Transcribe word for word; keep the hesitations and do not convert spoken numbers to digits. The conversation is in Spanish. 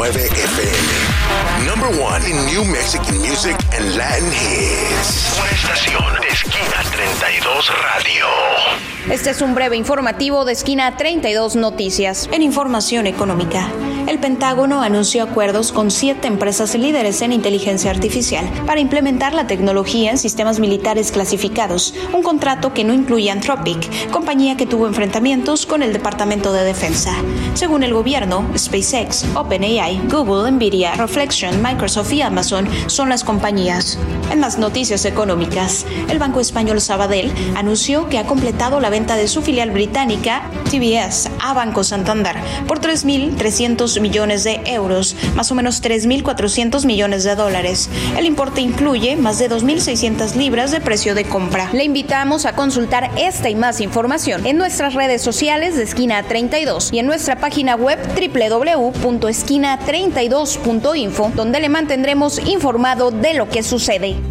nueve F M. Number one in New Mexican music and Latin hits. Una estación de Esquina treinta y dos Radio. Este es un breve informativo de Esquina treinta y dos Noticias. En información económica, el Pentágono anunció acuerdos con siete empresas líderes en inteligencia artificial para implementar la tecnología en sistemas militares clasificados, un contrato que no incluye Anthropic, compañía que tuvo enfrentamientos con el Departamento de Defensa. Según el gobierno, SpaceX, OpenAI, Google, Nvidia, Reflection, Microsoft y Amazon son las compañías. En más noticias económicas, el Banco Español Sabadell anunció que ha completado la venta de su filial británica, T B S, a Banco Santander por tres mil trescientos millones de euros, más o menos tres mil cuatrocientos millones de dólares. El importe incluye más de dos mil seiscientas libras de precio de compra. Le invitamos a consultar esta y más información en nuestras redes sociales de Esquina treinta y dos y en nuestra página web doble u doble u doble u punto esquina treinta y dos punto info, donde le mantendremos informado de lo que sucede.